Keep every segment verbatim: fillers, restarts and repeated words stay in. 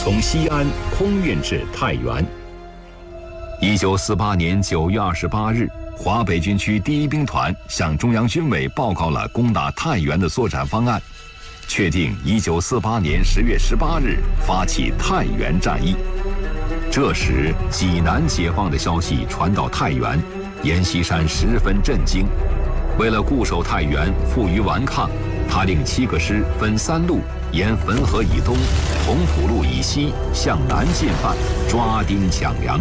从西安空运至太原。一九四八年九月二十八日，华北军区第一兵团向中央军委报告了攻打太原的作战方案，确定一九四八年十月十八日发起太原战役。这时，济南解放的消息传到太原，阎锡山十分震惊。为了固守太原，负隅顽抗，他令七个师分三路，沿汾河以东、同蒲路以西向南进犯，抓丁抢粮。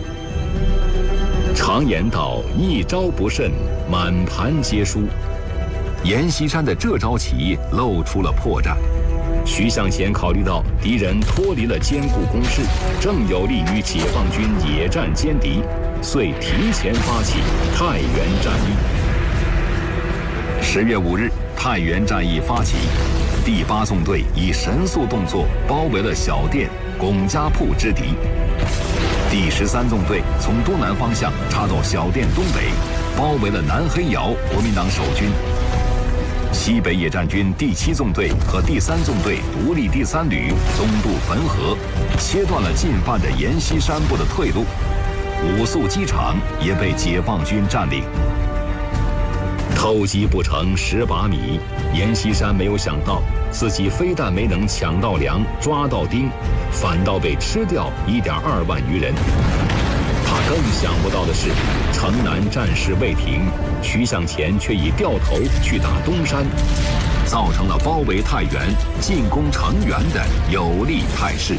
常言道：“一招不慎，满盘皆输。”阎锡山的这招棋露出了破绽。徐向前考虑到敌人脱离了坚固工事，正有利于解放军野战歼敌，遂提前发起太原战役。十月五日，太原战役发起，第八纵队以神速动作包围了小店、龚家铺之敌。第十三纵队从东南方向插到小店东北，包围了南黑窑国民党守军。西北野战军第七纵队和第三纵队独立第三旅东渡汾河，切断了进犯的阎锡山部的退路。五宿机场也被解放军占领。偷鸡不成蚀把米，阎锡山没有想到，自己非但没能抢到粮、抓到丁，反倒被吃掉一点二万余人。他更想不到的是，城南战事未停，徐向前却已掉头去打东山，造成了包围太原、进攻成原的有利态势。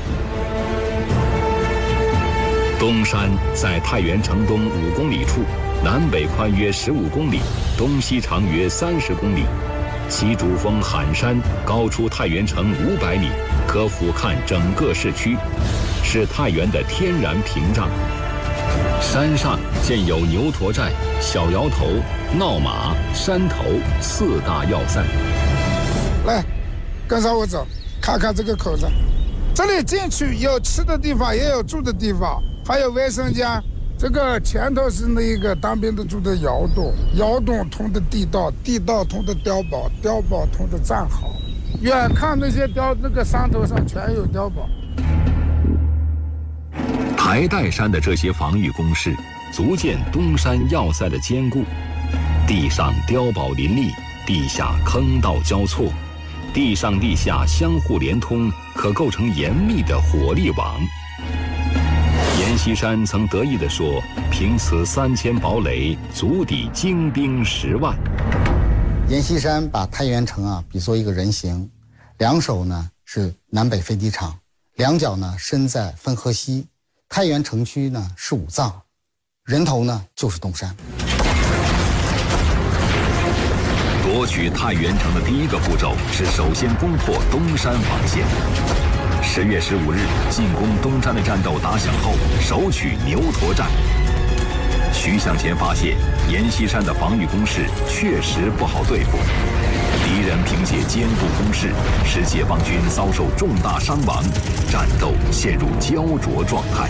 东山在太原城东五公里处，南北宽约十五公里，东西长约三十公里。其主峰罕山高出太原城五百米，可俯瞰整个市区，是太原的天然屏障。山上建有牛驼寨、小窑头、闹马、山头四大要塞。 来，跟上我走，看看这个口子。这里进去有吃的地方，也有住的地方，还有卫生间。这个前头是那个当兵的住的窑洞，窑洞通的地道，地道通的碉堡，碉堡通的战壕。远看那些碉，那个山头上全有碉堡。 台岱山的这些防御工事，足见东山要塞的坚固。地上碉堡林立，地下坑道交错，地上地下相互连通，可构成严密的火力网。阎锡山曾得意地说：“凭此三千堡垒，足抵精兵十万。” 阎锡山把太原城啊比作一个人形，两手呢是南北飞机场，两脚呢身在汾河西。太原城区呢是五脏，人头呢就是东山。 夺取太原城的第一个步骤是首先攻破东山防线。十月十五日，进攻东山的战斗打响后，首取牛驼寨。徐向前发现阎锡山的防御工事确实不好对付，敌人凭借坚固工事，使解放军遭受重大伤亡，战斗陷入焦灼状态。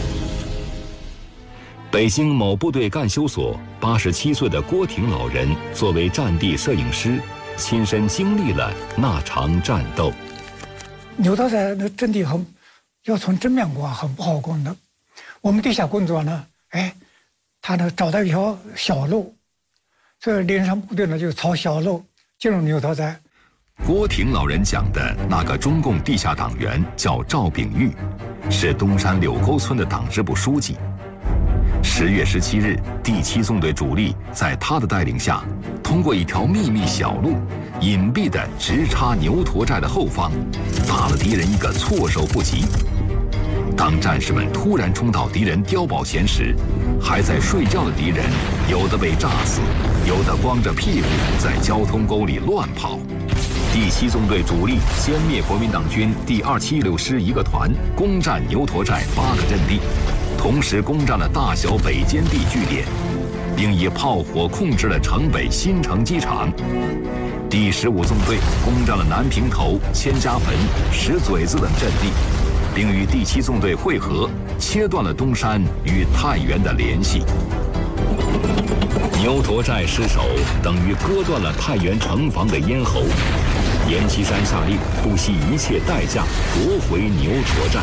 北京某部队干休所八十七岁的郭挺老人作为战地摄影师，亲身经历了那场战斗。 牛驼寨的阵地很，要从正面攻很不好攻的。我们地下工作呢，哎，他呢找到一条小路，所以连上部队呢就朝小路进入牛驼寨。 郭挺老人讲的那个中共地下党员叫赵炳玉，是东山柳沟村的党支部书记。十月十七日，第七纵队主力在他的带领下，通过一条秘密小路，隐蔽地直插牛驼寨的后方，打了敌人一个措手不及。当战士们突然冲到敌人碉堡前时，还在睡觉的敌人，有的被炸死，有的光着屁股在交通沟里乱跑。第七纵队主力歼灭国民党军第二七六师一个团，攻占牛驼寨八个阵地，同时攻占了大小北坚地据点，并以炮火控制了城北新城机场。第十五纵队攻占了南平头、千家坟、石嘴子等阵地，并与第七纵队会合，切断了东山与太原的联系。牛驼寨失守，等于割断了太原城防的咽喉。阎锡山下令不惜一切代价夺回牛驼寨。